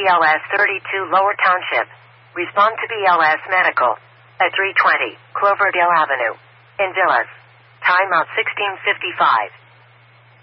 BLS 32 Lower Township. Respond to BLS Medical at 320 Cloverdale Avenue in Villas. Time out 16:55.